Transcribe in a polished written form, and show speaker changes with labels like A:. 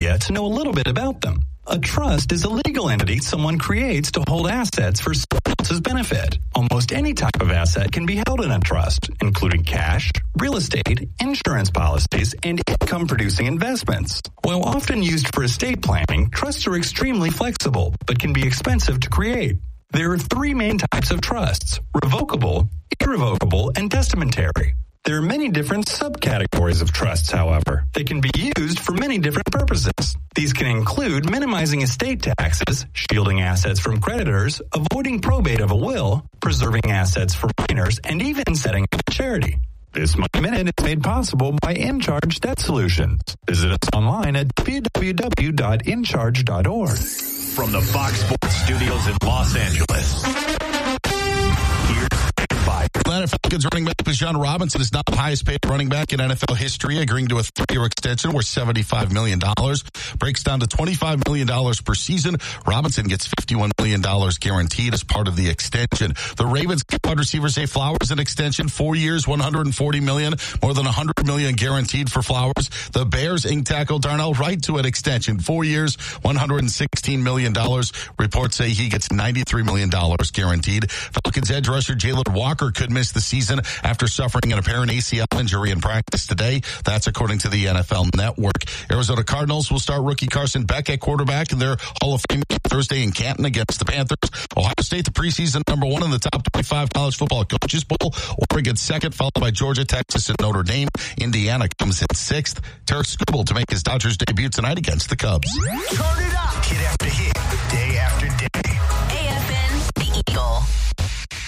A: idea to know a little bit about them. A trust is a legal entity someone creates to hold assets for someone else's benefit. Almost any type of asset can be held in a trust, including cash, real estate, insurance policies, and income-producing investments. While often used for estate planning, trusts are extremely flexible, but can be expensive to create. There are three main types of trusts: revocable, irrevocable, and testamentary. There are many different subcategories of trusts, however. They can be used for many different purposes. These can include minimizing estate taxes, shielding assets from creditors, avoiding probate of a will, preserving assets for minors, and even setting up a charity. This Money Minute is made possible by InCharge Debt Solutions. Visit us online at www.incharge.org.
B: From the Fox Sports Studios in Los Angeles,
C: Atlanta Falcons running back Bijan Robinson is now the highest paid running back in NFL history, agreeing to a 3-year extension worth $75 million. Breaks down to $25 million per season. Robinson gets $51 million guaranteed as part of the extension. The Ravens wide receiver Zay Flowers an extension, 4 years, $140 million, more than $100 million guaranteed for Flowers. The Bears ink tackle Darnell Wright to an extension, 4 years, $116 million. Reports say he gets $93 million guaranteed. Falcons edge rusher Jalen Walker could miss the season after suffering an apparent ACL injury in practice today. That's according to the NFL Network. Arizona Cardinals will start rookie Carson Beck at quarterback in their Hall of Fame Thursday in Canton against the Panthers. Ohio State, the preseason #1 in the top 25 college football coaches poll. Oregon second, followed by Georgia, Texas, and Notre Dame. Indiana comes in 6th. Tarek Skubal to make his Dodgers debut tonight against the Cubs.
B: turn it up. Hit after hit, day after day.
D: AFN, the Eagle.